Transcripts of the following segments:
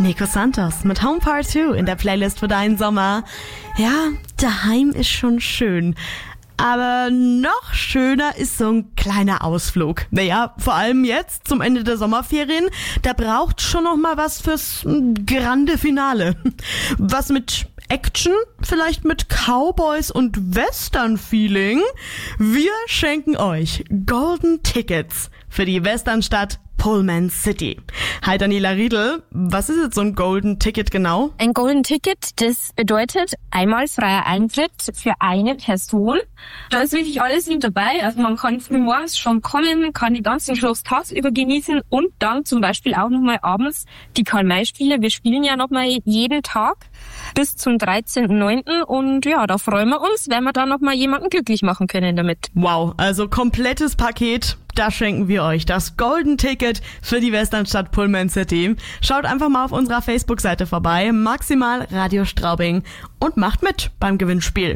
Nico Santos mit Home Part 2 in der Playlist für deinen Sommer. Ja, daheim ist schon schön. Aber noch schöner ist so ein kleiner Ausflug. Naja, vor allem jetzt zum Ende der Sommerferien, da braucht schon noch mal was fürs grande Finale. Was mit Action, vielleicht mit Cowboys und Western-Feeling. Wir schenken euch Golden Tickets für die Westernstadt Pullman City. Hi Daniela Riedl, was ist jetzt so ein Golden Ticket genau? Ein Golden Ticket, das bedeutet einmal freier Eintritt für eine Person. Da ist wirklich alles mit dabei. Also man kann frühmorgens schon kommen, kann die ganzen Shows tagsüber genießen und dann zum Beispiel auch nochmal abends die Karl-May-Spiele. Wir spielen ja nochmal jeden Tag bis zum 13.09. und ja, da freuen wir uns, wenn wir da nochmal jemanden glücklich machen können damit. Wow, also komplettes Paket. Da schenken wir euch das Golden Ticket für die Westernstadt Pullman City. Schaut einfach mal auf unserer Facebook-Seite vorbei, Maximal Radio Straubing, und macht mit beim Gewinnspiel.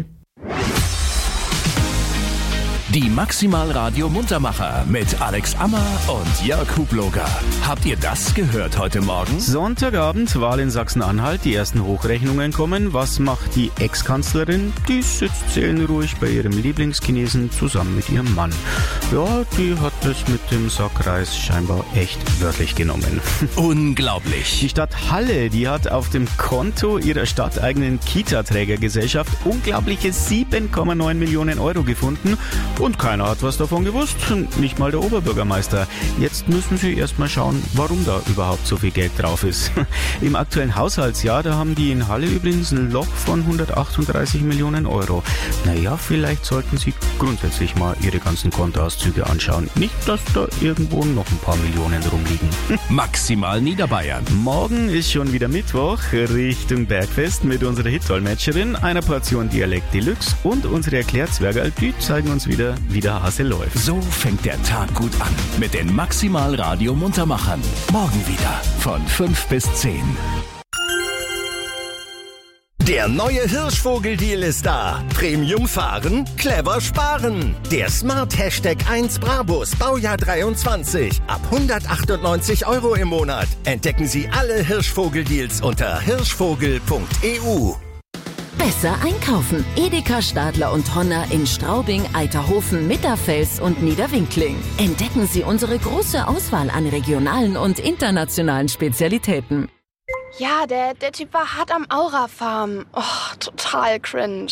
Die Maximal Radio Muntermacher mit Alex Ammer und Jörg Hubloger. Habt ihr das gehört heute Morgen? Sonntagabend, Wahl in Sachsen-Anhalt, die ersten Hochrechnungen kommen. Was macht die Ex-Kanzlerin? Die sitzt seelenruhig bei ihrem Lieblingschinesen zusammen mit ihrem Mann. Ja, die hat es mit dem Sackreis scheinbar echt wörtlich genommen. Unglaublich. Die Stadt Halle, die hat auf dem Konto ihrer stadteigenen Kita-Trägergesellschaft unglaubliche 7,9 Millionen Euro gefunden. Und keiner hat was davon gewusst, nicht mal der Oberbürgermeister. Jetzt müssen sie erstmal schauen, warum da überhaupt so viel Geld drauf ist. Im aktuellen Haushaltsjahr, da haben die in Halle übrigens ein Loch von 138 Millionen Euro. Naja, vielleicht sollten sie grundsätzlich mal ihre ganzen Kontoauszüge anschauen. Nicht, dass da irgendwo noch ein paar Millionen rumliegen. Maximal Niederbayern. Morgen ist schon wieder Mittwoch, Richtung Bergfest mit unserer Hit-Dolmetscherin, einer Portion Dialekt Deluxe und unsere Erklärzwergerl, die zeigen uns wieder, wie der Hase läuft. So fängt der Tag gut an mit den Maximal Radio Muntermachern. Morgen wieder von 5 bis 10. Der neue Hirschvogel-Deal ist da. Premium fahren, clever sparen. Der Smart Hashtag 1 Brabus Baujahr 23. Ab 198 € im Monat. Entdecken Sie alle Hirschvogel-Deals unter hirschvogel.eu. Besser einkaufen. Edeka, Stadler und Honner in Straubing, Eiterhofen, Mitterfels und Niederwinkling. Entdecken Sie unsere große Auswahl an regionalen und internationalen Spezialitäten. Ja, der Typ war hart am Aura-Farm. Oh, total cringe.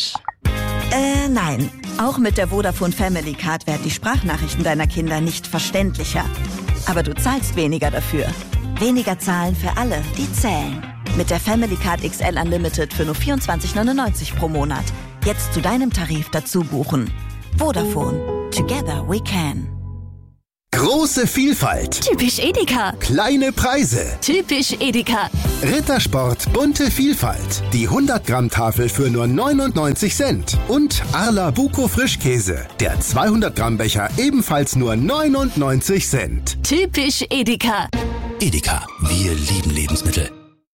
Nein. Auch mit der Vodafone Family Card werden die Sprachnachrichten deiner Kinder nicht verständlicher. Aber du zahlst weniger dafür. Weniger zahlen für alle, die zählen. Mit der Family Card XL Unlimited für nur 24,99 pro Monat. Jetzt zu deinem Tarif dazu buchen. Vodafone. Together we can. Große Vielfalt. Typisch Edeka. Kleine Preise. Typisch Edeka. Rittersport bunte Vielfalt. Die 100-Gramm-Tafel für nur 99 Cent. Und Arla Buko Frischkäse. Der 200-Gramm-Becher ebenfalls nur 99 Cent. Typisch Edeka. Edeka, wir lieben Lebensmittel.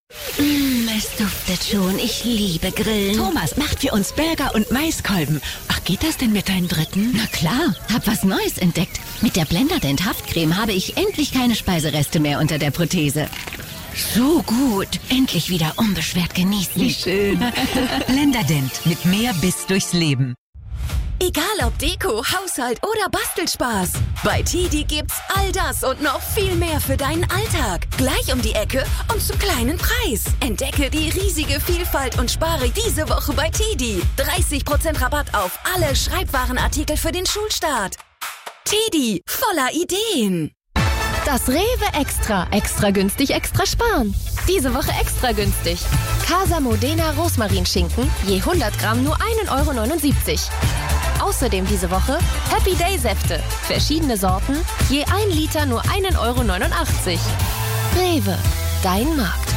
Es duftet schon. Ich liebe Grillen. Thomas, macht für uns Burger und Maiskolben. Ach, geht das denn mit deinen Dritten? Na klar, hab was Neues entdeckt. Mit der Blenderdent Haftcreme habe ich endlich keine Speisereste mehr unter der Prothese. So gut. Endlich wieder unbeschwert genießen. Wie schön. Blenderdent mit mehr Biss durchs Leben. Egal ob Deko, Haushalt oder Bastelspaß. Bei TiDi gibt's all das und noch viel mehr für deinen Alltag. Gleich um die Ecke und zum kleinen Preis. Entdecke die riesige Vielfalt und spare diese Woche bei TiDi. 30% Rabatt auf alle Schreibwarenartikel für den Schulstart. TiDi, voller Ideen. Das Rewe Extra. Extra günstig, extra sparen. Diese Woche extra günstig. Casa Modena Rosmarinschinken, je 100 Gramm nur 1,79 €. Außerdem diese Woche Happy Day Säfte. Verschiedene Sorten, je 1 Liter nur 1,89 €. Rewe, dein Markt.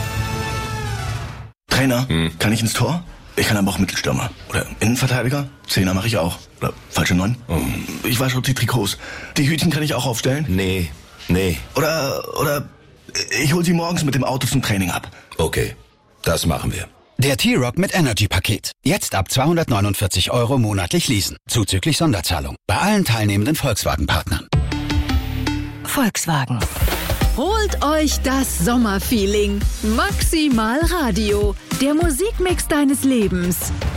Trainer, kann ich ins Tor? Ich kann aber auch Mittelstürmer. Oder Innenverteidiger? Zehner mache ich auch. Oder falsche 9? Ich wasche die Trikots. Die Hütchen kann ich auch aufstellen? Nee. Oder ich hol sie morgens mit dem Auto zum Training ab. Okay, das machen wir. Der T-Rock mit Energy-Paket. Jetzt ab 249 € monatlich leasen. Zuzüglich Sonderzahlung. Bei allen teilnehmenden Volkswagen-Partnern. Volkswagen. Holt euch das Sommerfeeling. Maximal Radio, der Musikmix deines Lebens.